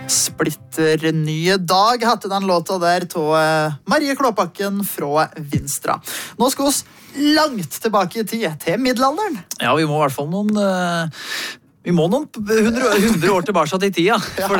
Splitter nye dag hette den låta der til Marie Klåbakken fra Vinstra. Nå skal oss langt tilbake i tid, til middelalderen. Ja, vi må i hvert fall noen 100 år tilbake i tida. For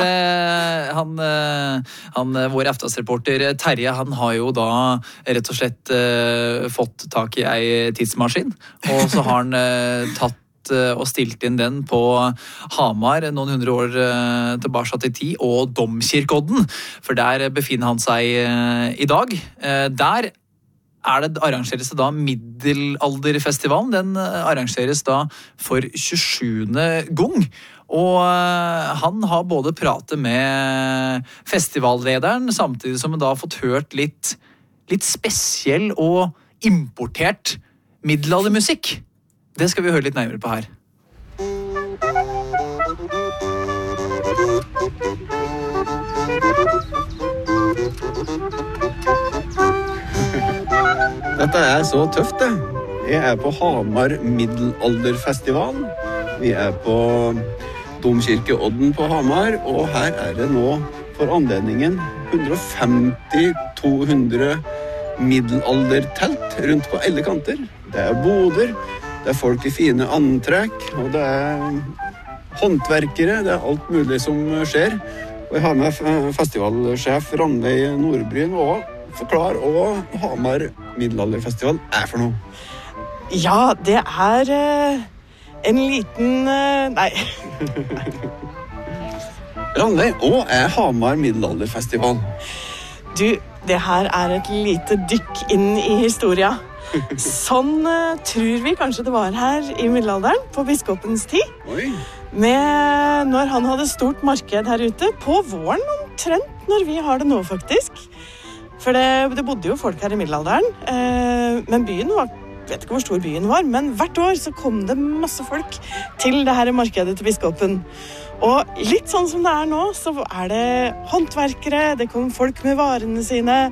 vår eftersreporter Terje, han har jo da rett og slett fått tak i ei tidsmaskin, og så har han tatt og stilt inn den på Hamar noen 100 år tilbake i tid, og Domkirkeodden, for der befinner han seg i dag. Der arrangeres det da middelalderfestivalen. Den arrangeres da for 27. gang. Og han har både pratet med festivallederen, samtidig som han da har fått hørt litt spesiell og importert middelaldermusikk. Det skal vi høre litt nærmere på her. Dette så tøft, det. Jeg på Hamar middelalderfestival. Vi på Domkirkeodden på Hamar, og her det nå for anledningen 150-200 middelaldertelt rundt på alle kanter. Det boder, det folk i fine antrekk, og det håndverkere, det alt mulig som skjer. Og jeg har med festivalsjef Rannveig Nordbryn og forklare hva Hamar middelalderfestival for noe. Ja, det en liten... Nei. Rannveig, hva Hamar middelalderfestival? Du, det her et lite dykk inn i historia. Sånn tror vi kanskje det var her i middelalderen, på biskopens tid. Oi. Når han hadde stort marked her ute, på våren omtrent når vi har det nå faktisk. For det bodde jo folk her i middelalderen, men byen var, vet ikke hvor stor byen var, men hvert år så kom det masse folk til det her markedet til biskopen. Og litt sånn som det nå, så det håndverkere, det kom folk med varene sine,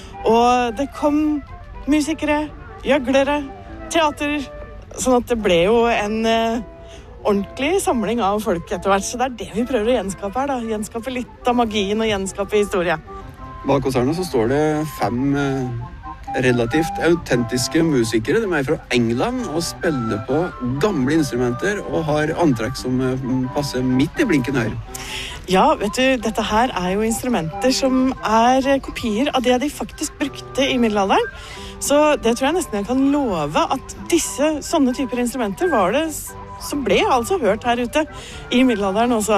og det kom musikere, gjøglere, teater, sånn at det ble jo en ordentlig samling av folk etter hvert. Så det det vi prøver å gjenskape her da, gjenskape litt av magien og gjenskape historie. Bak oss her nå så står det 5 relativt autentiske musikere. De fra England og spiller på gamle instrumenter og har antrekk som passer midt i blinken her. Ja, vet du, dette her jo instrumenter som kopier av det de faktisk brukte i middelalderen. Så det tror jeg nesten jeg kan love at sånne typer instrumenter var det som ble altså hørt her ute i middelalderen også.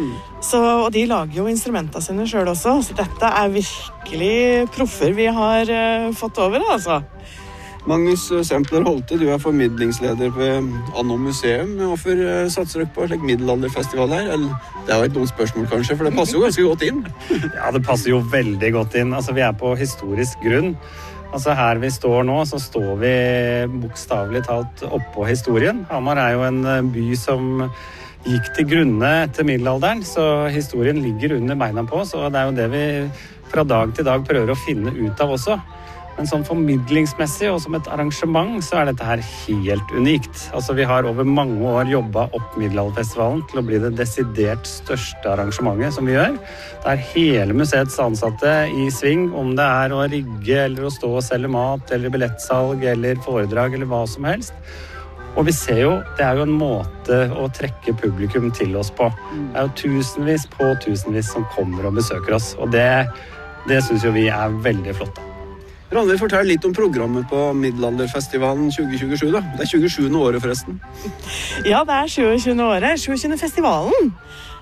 Og de lager jo instrumentene sine selv også, så dette virkelig proffer vi har fått over, altså. Magnus Sempler Holte, du formidlingsleder ved Anno Museum. Hvorfor satser dere på middelalderfestival her? Det jo et dumt spørsmål kanskje, for det passer jo ganske godt inn. Ja, det passer jo veldig godt inn. Altså, vi på historisk grunn. Altså, her vi står nå, så står vi bokstavelig talt oppå historien. Hamar jo en by som gikk til grunne etter middelalderen, så historien ligger under beina på, så det jo det vi fra dag til dag prøver å finne ut av også. Men sånn formidlingsmessig og som et arrangement så dette her helt unikt. Altså vi har over mange år jobbet opp middelalderfestivalen til å bli det desidert største arrangementet som vi gjør. Det hele museets ansatte i sving, om det å rigge eller å stå og selge mat eller billettsalg eller foredrag eller hva som helst. Og vi ser jo, det jo en måte å trekke publikum til oss på. Det jo tusenvis på tusenvis som kommer og besøker oss, og det synes jo vi veldig flott. Rannveig, fortell litt om programmet på middelalderfestivalen 2027 da. Det 27. året forresten. Ja, det 27. året, 27. festivalen.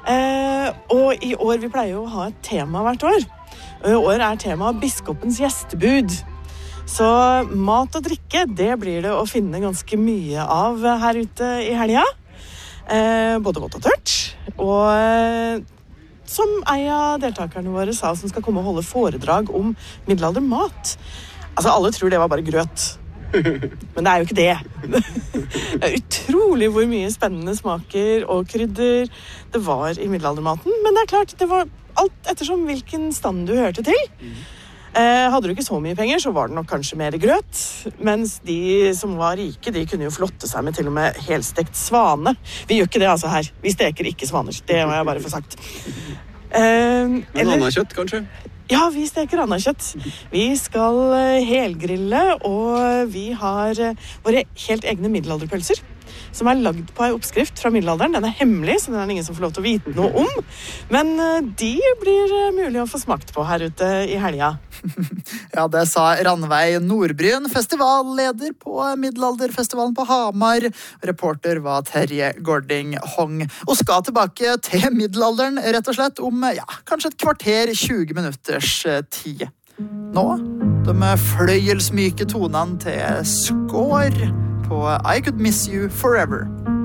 Og i år, vi pleier jo å ha et tema hvert år. Og i år tema biskopens gjestebud. Så mat og drikke, det blir det å finne ganske mye av her ute i helga. Både godt og tørt. Og som en av deltakerne våre sa, som skal komme og holde foredrag om middelaldermat. Altså, alle tror det var bare grøt. Men det jo ikke det. Det utrolig hvor mye spennende smaker og krydder det var i middelaldermaten. Men det klart, det var alt ettersom hvilken stand du hørte til. Hadde du ikke så mye penger, så var det nok kanskje mer grøt, mens de som var rike, de kunne jo flotte seg med til og med helstekt svane. Vi gjør ikke det altså her. Vi steker ikke svaner. Det må jeg bare få sagt. Men annet kjøtt, kanskje? Ja, vi steker andakjøtt. Vi skal helgrille, og vi har våre helt egne middelalderpølser, som lagd på en oppskrift fra middelalderen. Den hemmelig, så den ingen som får lov til å vite noe om. Men de blir mulig å få smakt på her ute i helga. Ja, det sa Rannveig Nordbryn, festivalleder på middelalderfestivalen på Hamar. Reporter var Terje Gårding Hong. Og skal tilbake til middelalderen, rett og slett, om kanskje et kvarter, 20 minutters tid. Nå, de fløyelsmyke tonene til Skår på I Could Miss You Forever.